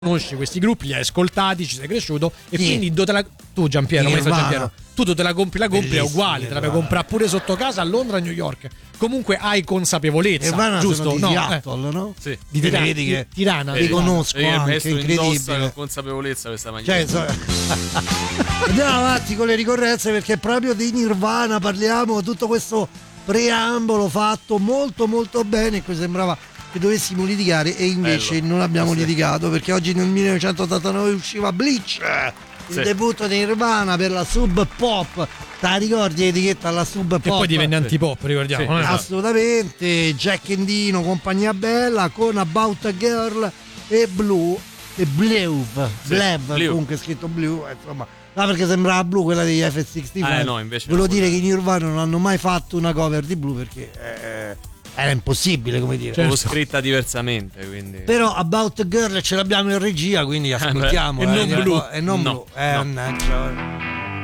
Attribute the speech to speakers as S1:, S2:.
S1: conosci questi gruppi, li hai ascoltati, ci sei cresciuto e quindi tu Giampiero, tu te la compri, è uguale, te la puoi comprare pure sotto casa a Londra, a New York. Comunque hai consapevolezza, giusto?
S2: Di Seattle, no?
S3: Sì.
S2: Di vedi che
S1: Tirana,
S2: li conosco anche,
S3: maestro
S2: incredibile.
S3: con consapevolezza questa maglietta.
S2: Andiamo avanti con le ricorrenze, perché proprio di Nirvana parliamo, tutto questo preambolo fatto molto molto bene, e poi sembrava che dovessimo litigare e invece non abbiamo litigato, perché oggi nel 1989 usciva Bleach, il debutto di Nirvana per la Sub Pop. Te la ricordi l'etichetta alla Sub Pop?
S1: E poi divenne antipop, ricordiamo.
S2: Assolutamente. Jack Endino, compagnia bella, con About a Girl e Blue e Blue, comunque scritto Blue, insomma. No, perché sembrava Blue quella degli F-65.
S3: No, invece
S2: volevo dire che i Nirvana non hanno mai fatto una cover di Blue, perché era impossibile, come dire.
S3: Certo. Scritta diversamente, quindi.
S2: Però About a Girl ce l'abbiamo in regia, quindi ascoltiamo.
S1: E non Blue.
S2: Blue. Mannaggia.